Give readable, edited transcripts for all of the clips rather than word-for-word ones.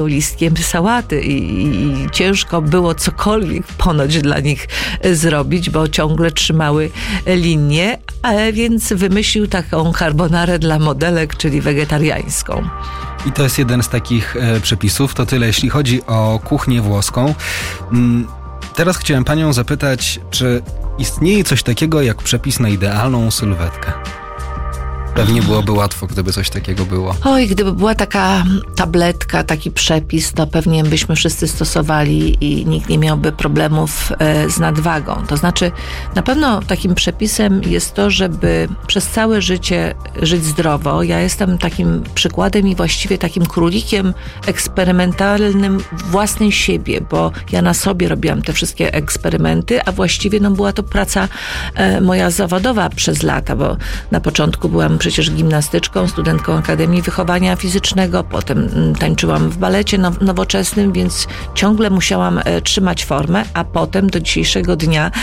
listkiem sałaty i ciężko było cokolwiek ponoć dla nich zrobić, bo ciągle trzymały linię, więc wymyślił taką carbonarę dla modelek, czyli wegetariańską. I to jest jeden z takich przepisów. To tyle, jeśli chodzi o kuchnię włoską. Teraz chciałem panią zapytać, czy istnieje coś takiego jak przepis na idealną sylwetkę? Pewnie byłoby łatwo, gdyby coś takiego było. Oj, gdyby była taka tabletka, taki przepis, to pewnie byśmy wszyscy stosowali i nikt nie miałby problemów z nadwagą. To znaczy, na pewno takim przepisem jest to, żeby przez całe życie żyć zdrowo. Ja jestem takim przykładem i właściwie takim królikiem eksperymentalnym własnej siebie, bo ja na sobie robiłam te wszystkie eksperymenty, a właściwie była to praca moja zawodowa przez lata, bo na początku byłam przecież gimnastyczką, studentką Akademii Wychowania Fizycznego, potem tańczyłam w balecie nowoczesnym, więc ciągle musiałam trzymać formę, a potem do dzisiejszego dnia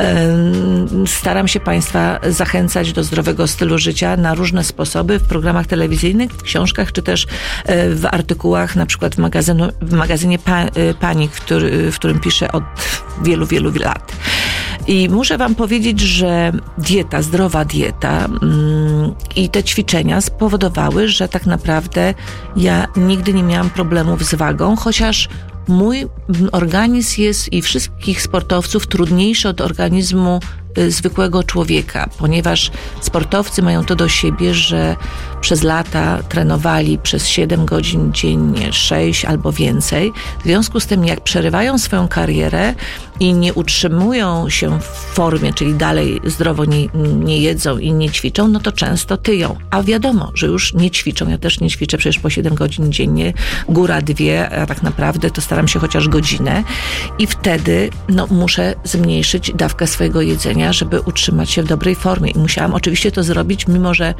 staram się Państwa zachęcać do zdrowego stylu życia na różne sposoby w programach telewizyjnych, w książkach, czy też w artykułach, na przykład w magazynie Pani, w którym piszę od wielu, wielu lat. I muszę wam powiedzieć, że zdrowa dieta i te ćwiczenia spowodowały, że tak naprawdę ja nigdy nie miałam problemów z wagą, chociaż mój organizm jest i wszystkich sportowców trudniejszy od organizmu zwykłego człowieka, ponieważ sportowcy mają to do siebie, że przez lata trenowali przez 7 godzin dziennie, 6 albo więcej. W związku z tym, jak przerywają swoją karierę i nie utrzymują się w formie, czyli dalej zdrowo nie jedzą i nie ćwiczą, no to często tyją. A wiadomo, że już nie ćwiczą. Ja też nie ćwiczę przecież po 7 godzin dziennie, góra 2, a tak naprawdę to staram się chociaż godzinę i wtedy muszę zmniejszyć dawkę swojego jedzenia, żeby utrzymać się w dobrej formie. I musiałam oczywiście to zrobić, mimo że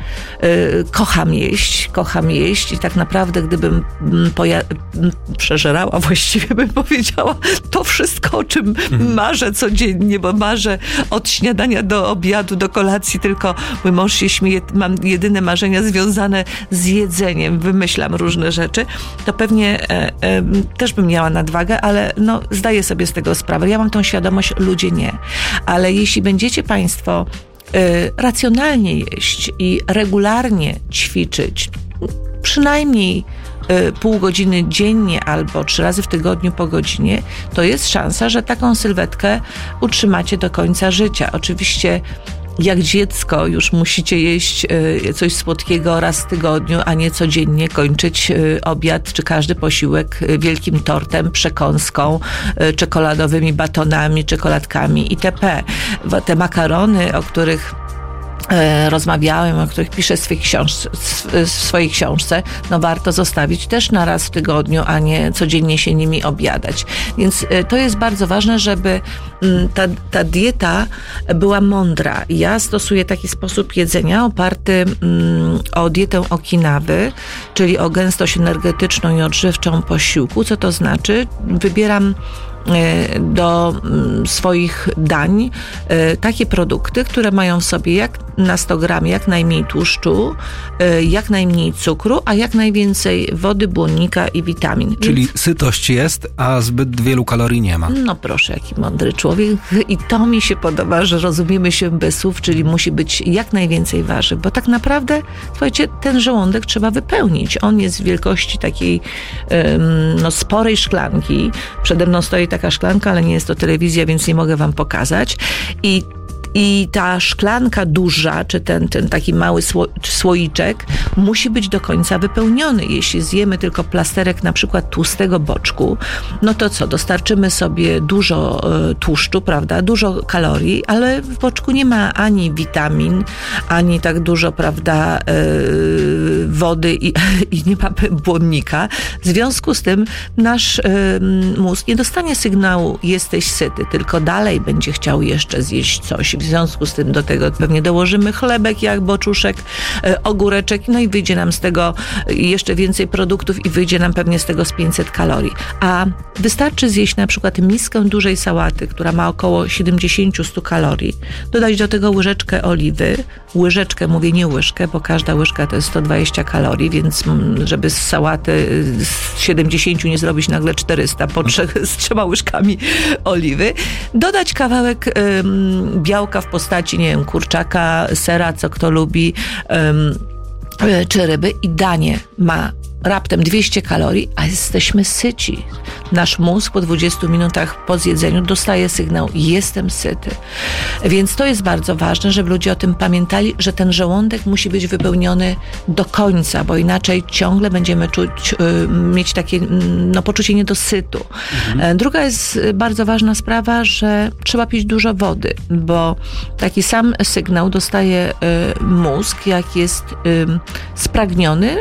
kocham jeść i tak naprawdę gdybym przeżerała, właściwie bym powiedziała to wszystko, o czym marzę codziennie, bo marzę od śniadania do obiadu, do kolacji, tylko mój mąż się śmieje, mam jedyne marzenia związane z jedzeniem, wymyślam różne rzeczy, to pewnie też bym miała nadwagę, ale zdaję sobie z tego sprawę. Ja mam tą świadomość, ludzie nie. Ale jeśli będziecie Państwo racjonalnie jeść i regularnie ćwiczyć, przynajmniej pół godziny dziennie albo 3 razy w tygodniu po godzinie, to jest szansa, że taką sylwetkę utrzymacie do końca życia. Oczywiście jak dziecko już musicie jeść coś słodkiego raz w tygodniu, a nie codziennie kończyć obiad czy każdy posiłek wielkim tortem, przekąską, czekoladowymi batonami, czekoladkami itp. Te makarony, o których rozmawiałem, o których piszę w swojej książce, warto zostawić też na raz w tygodniu, a nie codziennie się nimi obiadać. Więc to jest bardzo ważne, żeby ta dieta była mądra. Ja stosuję taki sposób jedzenia oparty o dietę Okinawy, czyli o gęstość energetyczną i odżywczą posiłku. Co to znaczy? Wybieram do swoich dań takie produkty, które mają w sobie jak na 100 gram jak najmniej tłuszczu, jak najmniej cukru, a jak najwięcej wody, błonnika i witamin. Czyli sytość jest, a zbyt wielu kalorii nie ma. No proszę, jaki mądry człowiek. I to mi się podoba, że rozumiemy się bez słów, czyli musi być jak najwięcej warzyw, bo tak naprawdę, słuchajcie, ten żołądek trzeba wypełnić. On jest wielkości takiej sporej szklanki. Przede mną stoi taka szklanka, ale nie jest to telewizja, więc nie mogę wam pokazać. I ta szklanka duża, czy ten taki mały słoiczek musi być do końca wypełniony. Jeśli zjemy tylko plasterek na przykład tłustego boczku, no to co? Dostarczymy sobie dużo tłuszczu, prawda? Dużo kalorii, ale w boczku nie ma ani witamin, ani tak dużo, prawda, wody i nie ma błonnika. W związku z tym nasz mózg nie dostanie sygnału jesteś syty, tylko dalej będzie chciał jeszcze zjeść coś w związku z tym do tego pewnie dołożymy chlebek, jak boczuszek, ogóreczek, no i wyjdzie nam z tego jeszcze więcej produktów i wyjdzie nam pewnie z tego z 500 kalorii. A wystarczy zjeść na przykład miskę dużej sałaty, która ma około 70-100 kalorii, dodać do tego łyżeczkę oliwy, łyżeczkę, mówię nie łyżkę, bo każda łyżka to jest 120 kalorii, więc żeby z sałaty z 70 nie zrobić nagle 400 z 3 łyżkami oliwy, dodać kawałek białka w postaci, nie wiem, kurczaka, sera, co kto lubi, czy ryby i danie ma raptem 200 kalorii, a jesteśmy syci. Nasz mózg po 20 minutach po zjedzeniu dostaje sygnał: jestem syty. Więc to jest bardzo ważne, żeby ludzie o tym pamiętali, że ten żołądek musi być wypełniony do końca, bo inaczej ciągle będziemy mieć takie poczucie niedosytu. Druga jest bardzo ważna sprawa, że trzeba pić dużo wody, bo taki sam sygnał dostaje mózg, jak jest spragniony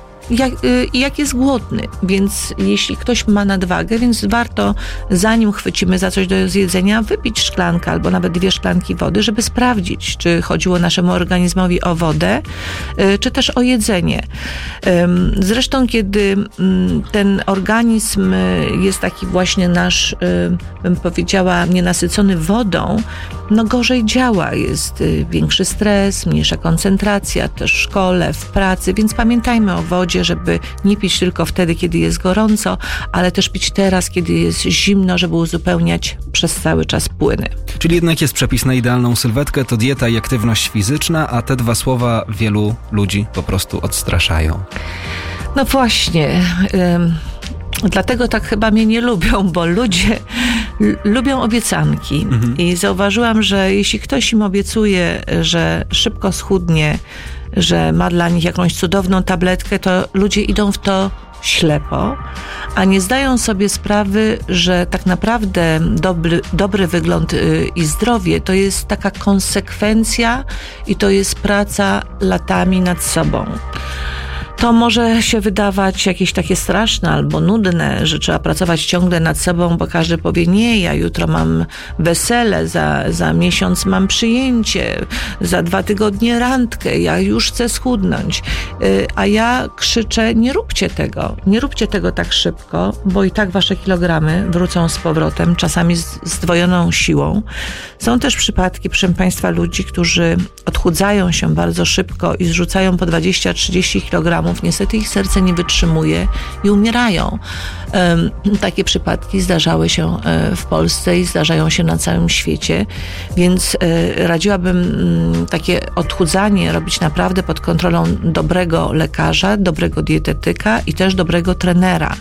i jak jest głodny. Więc jeśli ktoś ma nadwagę, więc warto, zanim chwycimy za coś do zjedzenia, wypić szklankę albo nawet 2 szklanki wody, żeby sprawdzić, czy chodziło naszemu organizmowi o wodę, czy też o jedzenie. Zresztą, kiedy ten organizm jest taki właśnie nasz, bym powiedziała, nienasycony wodą, gorzej działa. Jest większy stres, mniejsza koncentracja, też w szkole, w pracy, więc pamiętajmy o wodzie, żeby nie pić tylko wtedy, kiedy jest gorąco, ale też pić teraz, kiedy jest zimno, żeby uzupełniać przez cały czas płyny. Czyli jednak jest przepis na idealną sylwetkę, to dieta i aktywność fizyczna, a te 2 słowa wielu ludzi po prostu odstraszają. No właśnie. Dlatego tak chyba mnie nie lubią, bo ludzie lubią obiecanki. I zauważyłam, że jeśli ktoś im obiecuje, że szybko schudnie, że ma dla nich jakąś cudowną tabletkę, to ludzie idą w to ślepo, a nie zdają sobie sprawy, że tak naprawdę dobry wygląd i zdrowie to jest taka konsekwencja i to jest praca latami nad sobą. To może się wydawać jakieś takie straszne albo nudne, że trzeba pracować ciągle nad sobą, bo każdy powie: nie, ja jutro mam wesele, za miesiąc mam przyjęcie, za 2 tygodnie randkę, ja już chcę schudnąć. A ja krzyczę: nie róbcie tego tak szybko, bo i tak wasze kilogramy wrócą z powrotem, czasami z zdwojoną siłą. Są też przypadki, proszę Państwa, ludzi, którzy odchudzają się bardzo szybko i zrzucają po 20-30 kg. Niestety ich serce nie wytrzymuje i umierają. Takie przypadki zdarzały się w Polsce i zdarzają się na całym świecie, więc radziłabym takie odchudzanie robić naprawdę pod kontrolą dobrego lekarza, dobrego dietetyka i też dobrego trenera.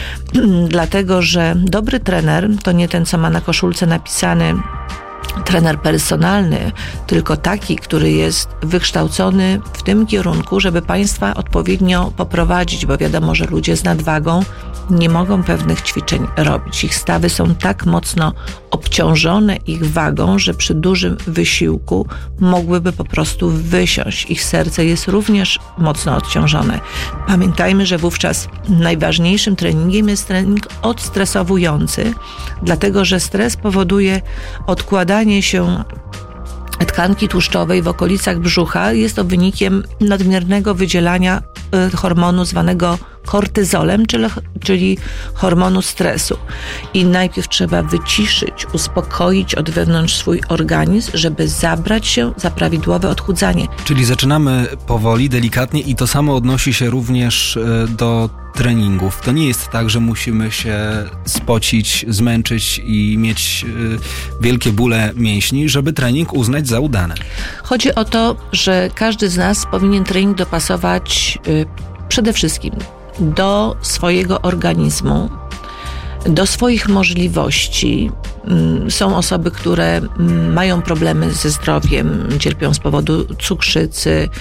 Dlatego, że dobry trener to nie ten, co ma na koszulce napisany trener personalny, tylko taki, który jest wykształcony w tym kierunku, żeby Państwa odpowiednio poprowadzić, bo wiadomo, że ludzie z nadwagą nie mogą pewnych ćwiczeń robić. Ich stawy są tak mocno obciążone ich wagą, że przy dużym wysiłku mogłyby po prostu wysiąść. Ich serce jest również mocno odciążone. Pamiętajmy, że wówczas najważniejszym treningiem jest trening odstresowujący, dlatego że stres powoduje odkładanie się tkanki tłuszczowej w okolicach brzucha. Jest to wynikiem nadmiernego wydzielania hormonu zwanego kortyzolem, czyli hormonu stresu. I najpierw trzeba wyciszyć, uspokoić od wewnątrz swój organizm, żeby zabrać się za prawidłowe odchudzanie. Czyli zaczynamy powoli, delikatnie i to samo odnosi się również do treningów. To nie jest tak, że musimy się spocić, zmęczyć i mieć wielkie bóle mięśni, żeby trening uznać za udany. Chodzi o to, że każdy z nas powinien trening dopasować przede wszystkim do swojego organizmu, do swoich możliwości. Są osoby, które mają problemy ze zdrowiem, cierpią z powodu cukrzycy,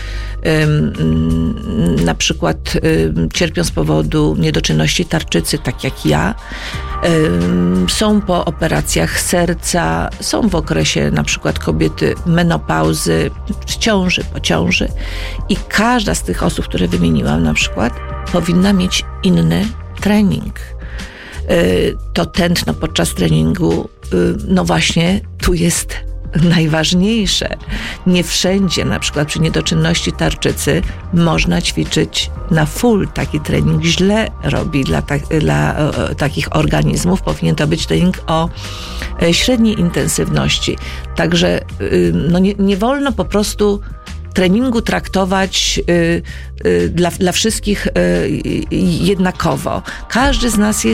na przykład cierpią z powodu niedoczynności tarczycy, tak jak ja. Są po operacjach serca, są w okresie na przykład kobiety menopauzy, w ciąży, po ciąży. I każda z tych osób, które wymieniłam na przykład, powinna mieć inny trening. To tętno podczas treningu, no właśnie tu jest najważniejsze, nie wszędzie, na przykład przy niedoczynności tarczycy, można ćwiczyć na full. Taki trening źle robi dla takich organizmów. Powinien to być trening o średniej intensywności. Także nie wolno po prostu treningu traktować dla wszystkich jednakowo. Każdy z nas jest